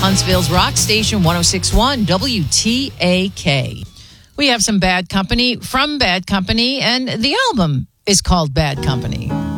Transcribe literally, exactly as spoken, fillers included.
Huntsville's Rock Station one oh six point one W T A K. We have some Bad Company from Bad Company, and the album is called Bad Company.